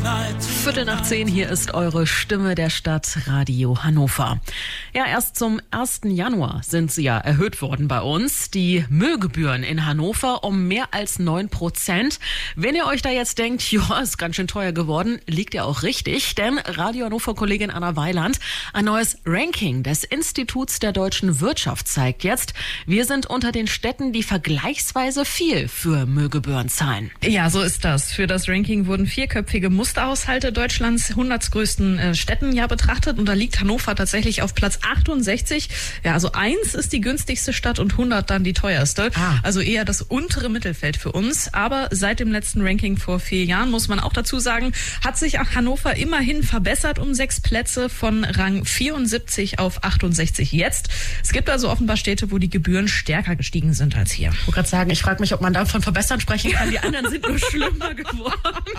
9:15, hier ist eure Stimme der Stadt, Radio Hannover. Ja, erst zum 1. Januar sind sie ja erhöht worden bei uns. Die Müllgebühren in Hannover um mehr als 9%. Wenn ihr euch da jetzt denkt, ja, ist ganz schön teuer geworden, liegt ihr auch richtig. Denn Radio Hannover-Kollegin Anna Weiland, ein neues Ranking des Instituts der deutschen Wirtschaft zeigt jetzt, wir sind unter den Städten, die vergleichsweise viel für Müllgebühren zahlen. Ja, so ist das. Für das Ranking wurden vierköpfige Musterhaushalte Deutschlands 100 größten Städten betrachtet und da liegt Hannover tatsächlich auf Platz 68. Ja, also 1 ist die günstigste Stadt und 100 dann die teuerste. Also eher das untere Mittelfeld für uns. Aber seit dem letzten Ranking vor 4 Jahren, muss man auch dazu sagen, hat sich Hannover immerhin verbessert um 6 Plätze von Rang 74 auf 68 jetzt. Es gibt also offenbar Städte, wo die Gebühren stärker gestiegen sind als hier. Ich wollte gerade sagen, ich frage mich, ob man da von verbessern sprechen kann. Die anderen sind nur schlimmer geworden.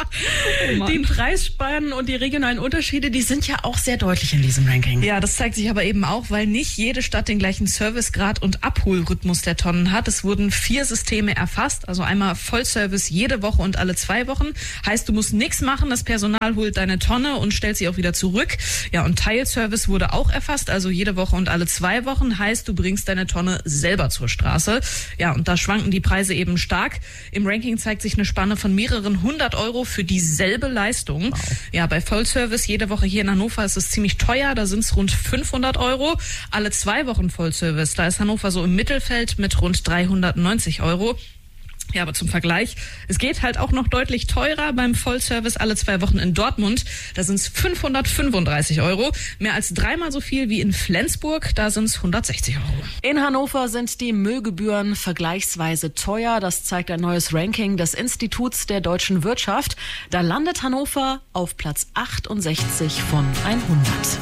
Die Preisspannen und die regionalen Unterschiede, die sind ja auch sehr deutlich in diesem Ranking. Ja, das zeigt sich aber eben auch, weil nicht jede Stadt den gleichen Servicegrad und Abholrhythmus der Tonnen hat. Es wurden 4 Systeme erfasst, also einmal Vollservice jede Woche und alle 2 Wochen. Heißt, du musst nichts machen, das Personal holt deine Tonne und stellt sie auch wieder zurück. Ja, und Teilservice wurde auch erfasst, also jede Woche und alle 2 Wochen. Heißt, du bringst deine Tonne selber zur Straße. Ja, und da schwanken die Preise eben stark. Im Ranking zeigt sich eine Spanne von mehreren 100 Euro für dieselbe Leistung. Wow. Ja, bei Vollservice jede Woche hier in Hannover ist es ziemlich teuer, da sind es rund 500 Euro. Alle 2 Wochen Vollservice, da ist Hannover so im Mittelfeld mit rund 390 Euro. Ja, aber zum Vergleich, es geht halt auch noch deutlich teurer beim Vollservice alle 2 Wochen in Dortmund. Da sind es 535 Euro, mehr als 3-mal so viel wie in Flensburg, da sind es 160 Euro. In Hannover sind die Müllgebühren vergleichsweise teuer. Das zeigt ein neues Ranking des Instituts der deutschen Wirtschaft. Da landet Hannover auf Platz 68 von 100.